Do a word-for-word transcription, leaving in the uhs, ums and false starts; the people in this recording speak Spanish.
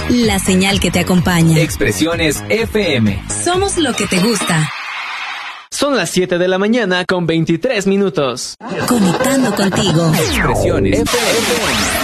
la señal que te acompaña. Expresiones F M. Somos lo que te gusta. Son las siete de la mañana con veintitrés minutos. Conectando contigo. Expresiones F M.